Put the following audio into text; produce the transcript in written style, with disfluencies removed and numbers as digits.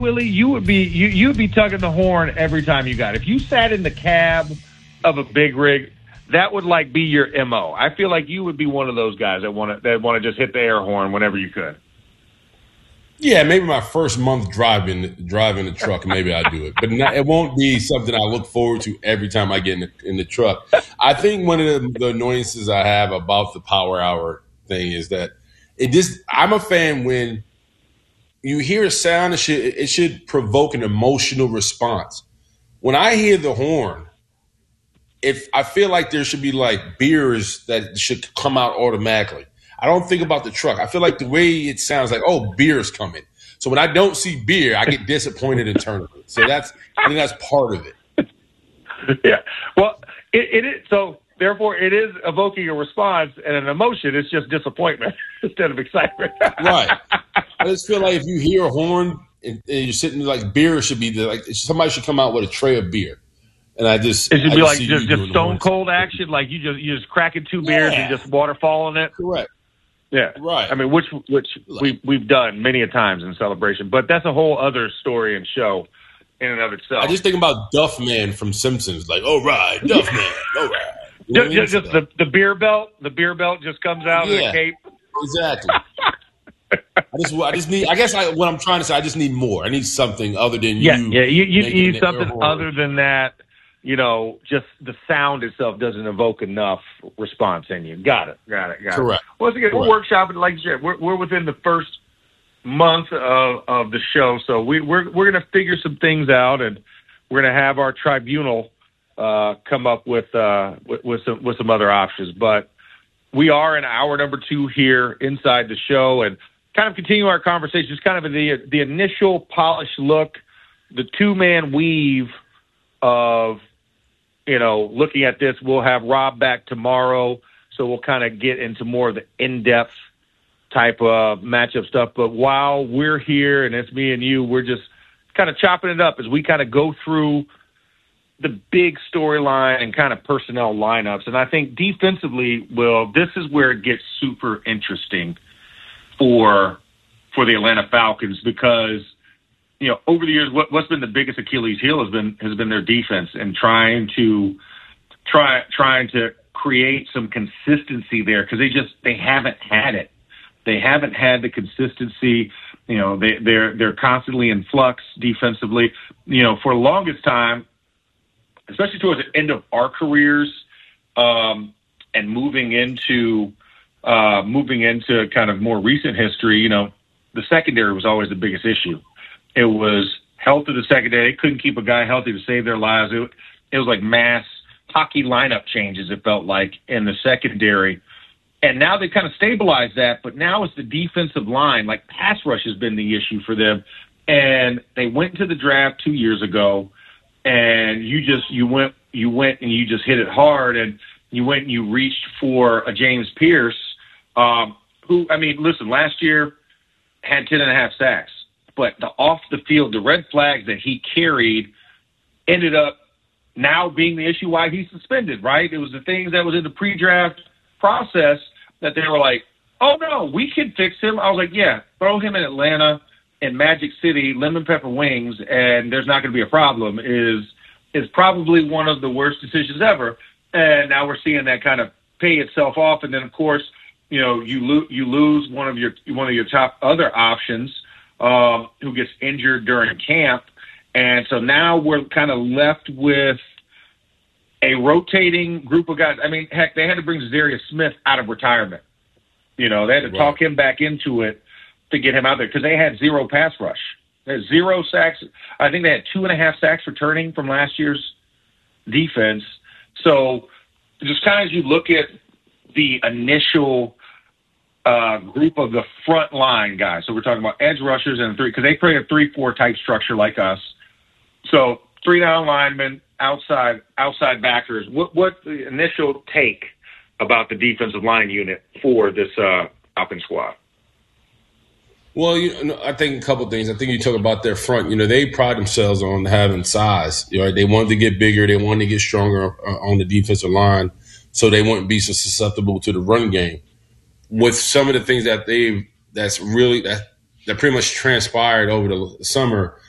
Willie, you'd be tugging the horn every time you got it. If you sat in the cab of a big rig, that would like be your MO. I feel like you would be one of those guys that want to just hit the air horn whenever you could. Yeah, maybe my first month driving the truck, maybe I do it, but it won't be something I look forward to every time I get in the truck. I think one of the annoyances I have about the Power Hour thing is that I'm a fan when you hear a sound, it should provoke an emotional response. When I hear the horn, I feel like there should be like beers that should come out automatically. I don't think about the truck. I feel like the way it sounds like, oh, beer's coming. So when I don't see beer, I get disappointed internally. So I think that's part of it. Yeah. Well, it is. So therefore, it is evoking a response and an emotion. It's just disappointment instead of excitement. Right. I just feel like if you hear a horn and you're sitting like beer should be like somebody should come out with a tray of beer. And it should be like just stone cold action, like you just cracking two beers and just waterfalling it. Correct. Yeah. Right. I mean, which we've done many a times in celebration, but that's a whole other story and show in and of itself. I just think about Duffman from Simpsons, like, all right, Duffman, all right. You know just the beer belt. The beer belt just comes out of the cape. Exactly. I just need. I guess what I'm trying to say, I just need more. I need something other than you. Yeah. You need something other than that. You know, just the sound itself doesn't evoke enough response in you. Got it. Correct. Once again, we're workshopping, like you said, we're within the first month of the show, so we're going to figure some things out, and we're going to have our tribunal come up with some other options. But we are in hour number 2 here inside the show, and kind of continue our conversation. Just kind of the initial polished look, the 2-man weave of, you know, looking at this. We'll have Rob back tomorrow, so we'll kind of get into more of the in-depth type of matchup stuff. But while we're here and it's me and you, we're just kind of chopping it up as we kind of go through the big storyline and kind of personnel lineups. And I think defensively, Will, this is where it gets super interesting for the Atlanta Falcons, because, you know, over the years, what's been the biggest Achilles heel has been their defense, and trying to create some consistency there, because they haven't had it. They haven't had the consistency. You know, they're constantly in flux defensively. You know, for the longest time, especially towards the end of our careers, and moving into kind of more recent history, you know, the secondary was always the biggest issue. It was health of the secondary. They couldn't keep a guy healthy to save their lives. It was like mass hockey lineup changes, it felt like, in the secondary. And now they kind of stabilized that, but now it's the defensive line. Like, pass rush has been the issue for them. And they went to the draft 2 years ago, and you went and you just hit it hard, and you went and you reached for a James Pierce, who, I mean, listen, last year had 10.5 sacks. But the off the field, the red flags that he carried ended up now being the issue why he's suspended, right? It was the things that was in the pre-draft process that they were like, oh, no, we can fix him. I was like, yeah, throw him in Atlanta, in Magic City, lemon pepper wings, and there's not going to be a problem, is probably one of the worst decisions ever. And now we're seeing that kind of pay itself off. And then, of course, you know, you lose one of your top other options, who gets injured during camp. And so now we're kind of left with a rotating group of guys. I mean, heck, they had to bring Zarius Smith out of retirement. You know, they had to talk him back into it to get him out there, because they had 0 pass rush. They had 0 sacks. I think they had 2.5 sacks returning from last year's defense. So just kind of as you look at the initial group of the front line guys. So we're talking about edge rushers and 3, because they play a 3-4 type structure like us. So 3 down linemen, outside backers. What's the initial take about the defensive line unit for this Falcons squad? Well, I think a couple of things. I think you talk about their front. You know, they pride themselves on having size. You know, they wanted to get bigger. They wanted to get stronger on the defensive line, so they wouldn't be so susceptible to the run game. With some of the things that pretty much transpired over the summer,